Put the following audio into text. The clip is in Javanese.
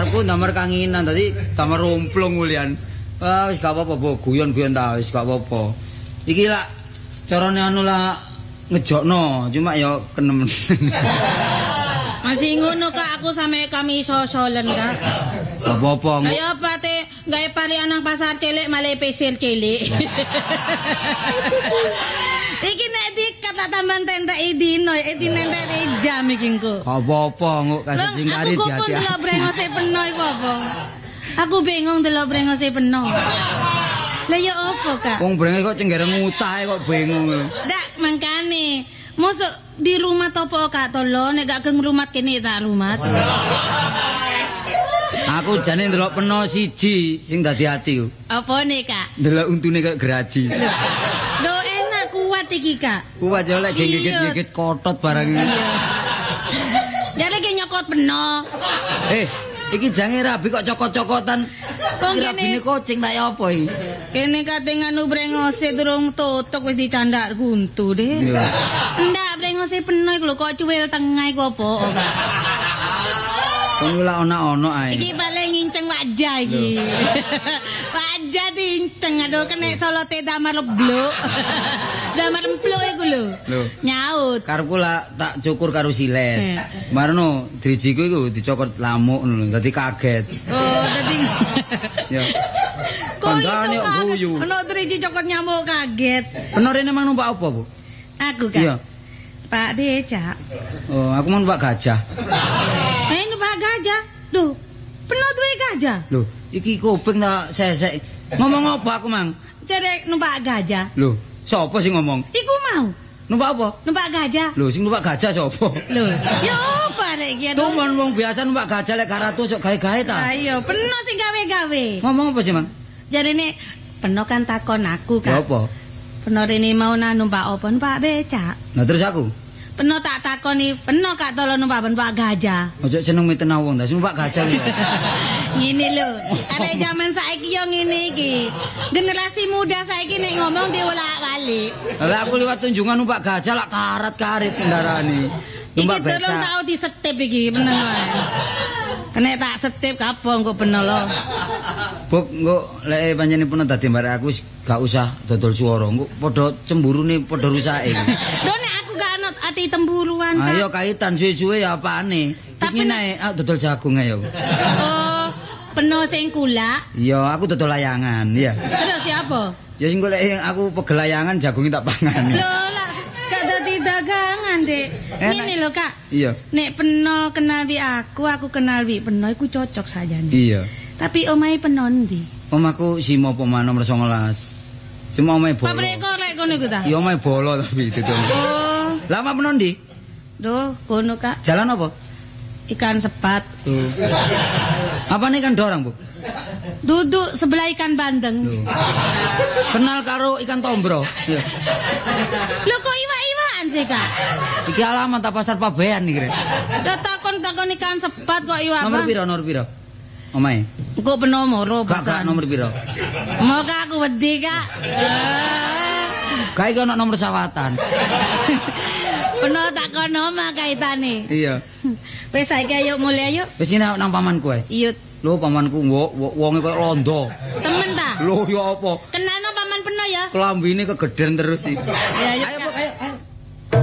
karepku ndamar kanginan dadi damar romplong ulian. Ah wis gak apa-apa, Bu. Guyon-guyon ta wis gak apa-apa. Iki lak carane anu lah ngejokno, cuma ya kenemen. Masih ngono Kak, aku sampe kami sosolen Kak. Apa-apa. Kaya apa te gawe parian nang pasar cilik malah pesir cilik. Iki nek dikata tambahan tentek dino, nentek jam iki engko. Apa-apa nguk kasih singkari Aku pun delok brengose peno iku apa? Aku bingung delok brengose peno. Lah ya apa Kak? Wong brengos kok cenggere ngutahe kok bingung. Ndak mangkane. Mosok di rumah topo Kak tolo nek gak gelem rumat kene tak rumat. Aku jane ndelok peno siji sing dadi ati ku. Apa nih Kak? Ndelok untune kaya geraji. Do enak kuat iki Kak. Kuat yo lek gigit-gigit kotot barang iki. Iya. Jadi ki nyokot peno. Iki jange rabi kok cokot-cokotan. Wong Rabine kucing tak ya apa iki? Kene kate nganu brengose durung tutuk wis dicandak guntu deh. Iya. Ndak brengose peno iku lho kok cuwil tengah iku apa Kak? Kon lak ono ae. Iki paling nginceng wajah iki. Wajah diinceng aduh kena solote damar lebluk. Damar empluk iku lho. Nyaut. Karepku lak tak cukur karo silet. Marno drijiku iku dicokot lamuk ngono lho, dadi kaget. Oh, dadi. Ya. Kandhane guyu. Ono driji cokot nyamuk kaget. Bener rene mang numpak apa, Bu? Aku kan. Iya. Pak becak. Oh, aku mau numpak gajah. Numpak gajah. Duh, penuh duwe gajah. Loh, iki kuping tak sesek. Ngomong apa aku, Mang? Jadi numpak gajah. Loh, sapa sing ngomong? Iku mau. Numpak apa? Numpak gajah. Loh, sing numpak gajah sapa? Loh, ya apa rek iki? Tuman wong biasa numpak gajah lek karatus sok gawe-gawe ta. Ayo, penuh sing gawe-gawe. Ngomong apa sih, Mang? Jadi nek penuh kan takon aku kan. Ya apa? Penuh rene mau numpak apa? Numpak becak. Nah, terus aku? Penuh tak takoni, penuh Kak tolong numpak gajah. Ojo seneng mitena wong ta, sing numpak gajah lho. Ngene lho, arek zaman saiki yo ngene iki. Generasi muda saiki nek ngomong diolak-walik. Lah aku liwat tunjungan numpak gajah lak karat-karit kendaraane. Iki Numpak tolong becak. tau disetip iki bener wae. Kena tak setip kapok engko bener lho. Buk, engko lek pancene pun dadi mbare aku gak usah dodol swara. Engko padha cemburune padha rusake. Lho nek aku gak ono ati temburuan Kak. Ayo kaitan suwe-suwe ya apane. Wis ngene ae dodol jagung ae yo. Oh, penuh sing kulak. Iya, aku dodol layangan, iya. Terus siapa? Ya sing golek aku pegel layangan jagunge tak pangan. Lho lah gak dadi dagangan, Dek. Ngene lho, Kak. Iya. Nek Peno kenal wi aku kenal wi Peno iku cocok sajane. Iya. Tapi omahe Peno ndi? Omaku Simo Poma nomor 19. Cuma omahe bolo. Pabrik korek kono iku ta? Iya omahe bolo tapi didol. Oh, Lama penon ndi? duh, kono Kak. Jalan apa? Ikan sepat. Apa nih ikan dorang, Bu? Duduk sebelah ikan bandeng. Kenal karo ikan tombro. Iya. Lho kok iwak-iwakan sih, Kak? Iki alamat ta pasar Pabean iki, Rek. Lah takon ikan sepat kok iwak. Nomor piro? Omahe. Engko Peno moro Gak pesan. nomor piro? Moga aku wedi, Kak. Kae iki ono nomor sawatan. Peno takon oma kaitane. Iya. Wis saiki ayo mulai ayo. Wis ngene nang pamanku ae. Iya, Lho pamanku wonge koyo londo. temen ta? Lho ya apa? Kenalno paman Peno ya? Klambine kegeden terus iki. Ya, ayo. Ayo, Bu, ayo.